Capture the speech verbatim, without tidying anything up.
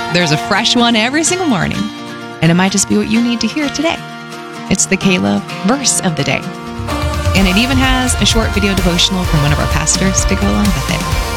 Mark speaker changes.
Speaker 1: There's a fresh one every single morning, and it might just be what you need to hear today. It's the K-Love Verse of the Day. And it even has a short video devotional from one of our pastors to go along with it.